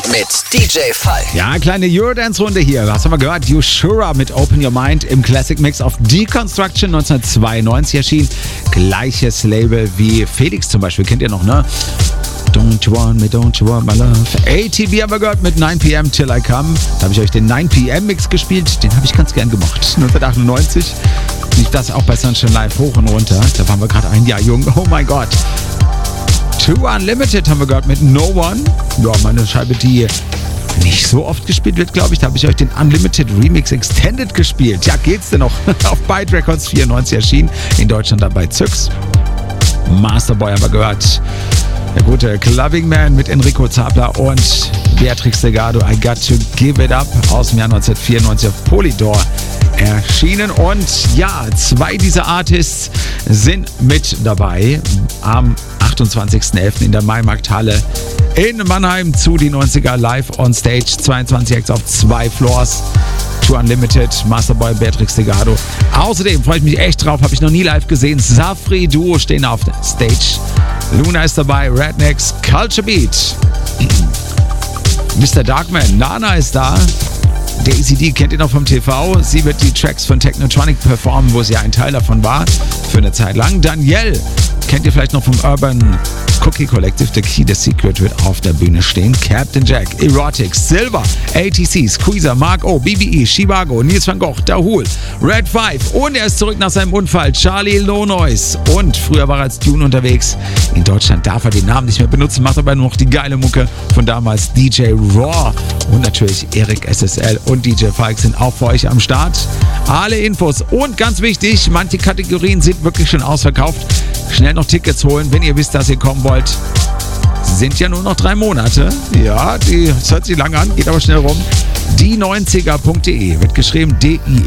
mit DJ Falk. Ja, kleine Eurodance-Runde hier. Was haben wir gehört? Yushura mit Open Your Mind im Classic Mix auf Deconstruction 1992 erschienen. Gleiches Label wie Felix zum Beispiel. Kennt ihr noch, ne? Don't you want me, don't you want my love. ATB haben wir gehört mit 9 p.m. Till I Come. Da habe ich euch den 9 p.m. Mix gespielt. Den habe ich ganz gern gemacht. 1998 lief das auch bei Sunshine Live hoch und runter. Da waren wir gerade ein Jahr jung. Oh mein Gott. Too Unlimited haben wir gehört mit No One. Ja, meine Scheibe, die nicht so oft gespielt wird, glaube ich. Da habe ich euch den Unlimited Remix Extended gespielt. Ja, geht's denn noch? Auf Byte Records 94 erschienen. In Deutschland dabei Zyx. Masterboy haben wir gehört. Der gute Clubbing Man mit Enrico Zapla und Beatrix Delgado, I Got to Give It Up aus dem Jahr 1994 auf Polydor erschienen. Und ja, 2 dieser Artists sind mit dabei am 28.11. in der Maimarkthalle in Mannheim zu die 90er live on stage. 22 Acts auf 2 Floors. Too Unlimited, Masterboy, Beatrix Delgado. Außerdem freue ich mich echt drauf, habe ich noch nie live gesehen. Safri Duo stehen auf der Stage. Luna ist dabei, Rednecks, Culture Beat. Mr. Darkman, Nana ist da. Daisy D kennt ihr noch vom TV. Sie wird die Tracks von Technotronic performen, wo sie ein Teil davon war. Für eine Zeit lang. Danielle kennt ihr vielleicht noch vom Urban Cookie Collective. The Key, The Secret wird auf der Bühne stehen. Captain Jack, Erotics, Silver, ATC, Squeezer, Mark O, BBE, Chivago, Nils van Gogh, Dahul, Red 5 und er ist zurück nach seinem Unfall. Charlie Low Noise und früher war er als Dune unterwegs. In Deutschland darf er den Namen nicht mehr benutzen, macht aber nur noch die geile Mucke von damals. DJ Raw und natürlich Erik SSL und DJ Falk sind auch für euch am Start. Alle Infos und ganz wichtig, manche Kategorien sind wirklich schon ausverkauft. Schnell noch Tickets holen, wenn ihr wisst, dass ihr kommen wollt. Sind ja nur noch 3 Monate. Ja, das hört sich lang an, geht aber schnell rum. Die90er.de wird geschrieben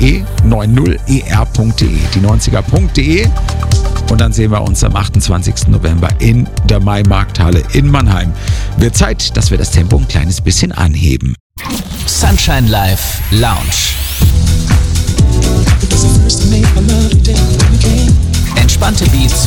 DIE90er.de. Die90er.de. Und dann sehen wir uns am 28. November in der Maimarkthalle in Mannheim. Wird Zeit, dass wir das Tempo ein kleines bisschen anheben. Sunshine Live Lounge. Entspannte Beats